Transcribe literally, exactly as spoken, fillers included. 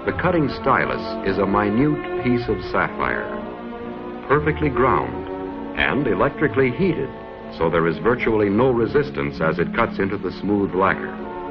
The cutting stylus is a minute piece of sapphire, perfectly ground and electrically heated, so there is virtually no resistance as it cuts into the smooth lacquer.